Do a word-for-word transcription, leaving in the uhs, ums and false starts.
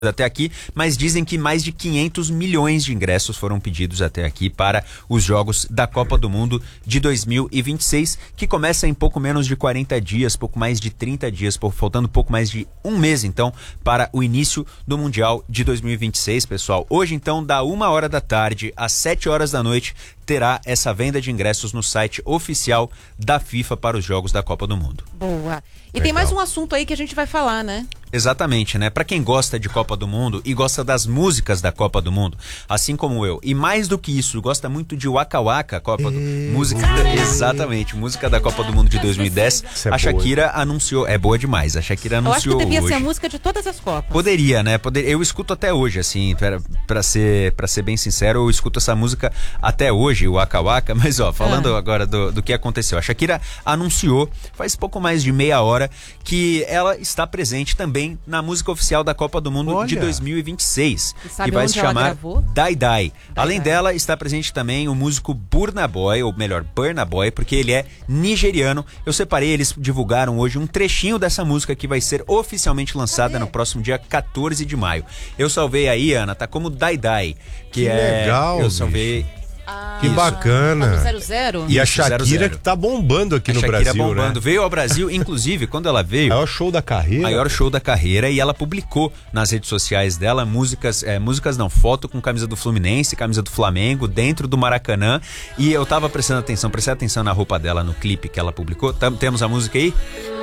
até aqui, mas dizem que mais de quinhentos milhões de ingressos foram pedidos até aqui para os jogos da Copa do Mundo de dois mil e vinte e seis, que começa em pouco menos de quarenta dias, pouco mais de trinta dias, faltando pouco mais de um mês então para o início do Mundial de dois mil e vinte e seis, pessoal. Hoje então, da uma hora da tarde às sete horas da noite, terá essa venda de ingressos no site oficial da FIFA para os jogos da Copa do Mundo. Boa. E Legal. Tem mais um assunto aí que a gente vai falar, né? Exatamente, né? Para quem gosta de Copa do Mundo e gosta das músicas da Copa do Mundo, assim como eu, e mais do que isso, gosta muito de Waka Waka, Copa do música, exatamente, música da Copa do Mundo de dois mil e dez. É a Shakira boa. anunciou, é boa demais. A Shakira anunciou hoje. Eu acho que devia hoje. ser a música de todas as Copas. Poderia, né? Poder, eu escuto até hoje, assim, para ser para ser bem sincero, eu escuto essa música até hoje, o Waka Waka, mas ó, falando ah. agora do, do que aconteceu. A Shakira anunciou faz pouco mais de meia hora que ela está presente também na música oficial da Copa do Mundo Olha. de dois mil e vinte e seis, e que vai se chamar Dai Dai. Além Dai. dela, está presente também o músico Burna Boy, ou melhor, Burna Boy, porque ele é nigeriano. Eu separei, eles divulgaram hoje um trechinho dessa música que vai ser oficialmente lançada no próximo dia quatorze de maio. Eu salvei aí, Ana, tá como Dai Dai, que, que é... legal, eu salvei... Ah, que bacana. zero zero E a Isso, Shakira zero zero. que tá bombando aqui a no Shakira Brasil, bombando. né? Veio ao Brasil, inclusive, quando ela veio... Maior show da carreira. Maior show da carreira, e ela publicou nas redes sociais dela músicas, é, músicas não, foto com camisa do Fluminense, camisa do Flamengo, dentro do Maracanã, e eu tava prestando atenção, prestei atenção na roupa dela no clipe que ela publicou. Tam, temos a música aí?